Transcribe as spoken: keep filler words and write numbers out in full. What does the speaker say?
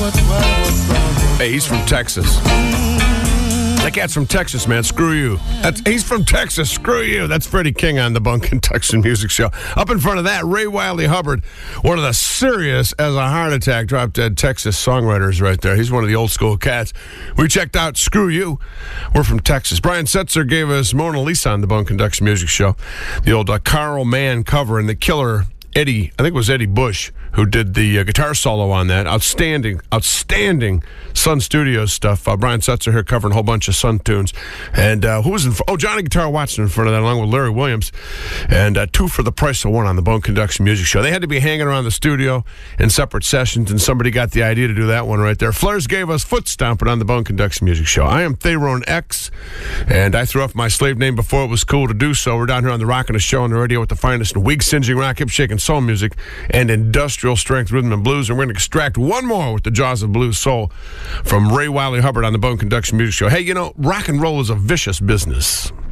Hey, he's from Texas. That cat's from Texas, man. Screw you. That's, he's from Texas. Screw you. That's Freddie King on the Bunk and Tuxton Music Show. Up in front of that, Ray Wiley Hubbard, one of the serious as a heart attack drop dead Texas songwriters right there. He's one of the old school cats. We checked out Screw You. We're from Texas. Brian Setzer gave us Mona Lisa on the Bunk and Tuxton Music Show. The old uh, Carl Mann cover, and the killer Eddie, I think it was Eddie Bush, who did the uh, guitar solo on that. Outstanding, outstanding Sun Studios stuff. Uh, Brian Setzer here covering a whole bunch of Sun tunes. And uh, who was in front? Oh, Johnny Guitar Watson in front of that, along with Larry Williams. And uh, two for the price of one on the Bone Conduction Music Show. They had to be hanging around the studio in separate sessions, and somebody got the idea to do that one right there. Flares gave us Foot Stomping on the Bone Conduction Music Show. I am Theron X, and I threw off my slave name before it was cool to do so. We're down here on the Rockin' the Show on the radio with the finest in wig-singeing, rock, hip-shaking soul music and industrial strength rhythm and blues. And we're going to extract one more with the jaws of blues soul from Ray Wiley Hubbard on the Bone Conduction Music Show. Hey, you know, rock and roll is a vicious business.